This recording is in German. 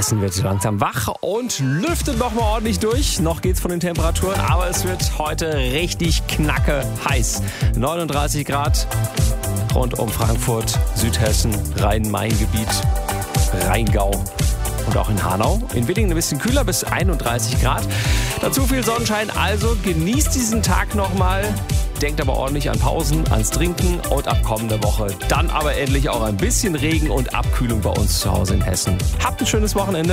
Hessen wird langsam wach und lüftet noch mal ordentlich durch. Noch geht's von den Temperaturen, aber es wird heute richtig knacke heiß. 39 Grad rund um Frankfurt, Südhessen, Rhein-Main-Gebiet, Rheingau und auch in Hanau. In Willingen ein bisschen kühler, bis 31 Grad. Dazu viel Sonnenschein, also genießt diesen Tag nochmal. Denkt aber ordentlich an Pausen, ans Trinken und ab kommender Woche dann aber endlich auch ein bisschen Regen und Abkühlung bei uns zu Hause in Hessen. Habt ein schönes Wochenende.